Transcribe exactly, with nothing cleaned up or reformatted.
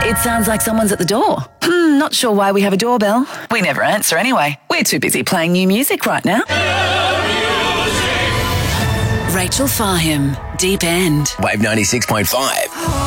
It sounds like someone's at the door. Hmm, not sure why we have a doorbell. We never answer anyway. We're too busy playing new music right now. Rachel Fahim, Deep End. Wave ninety-six point five.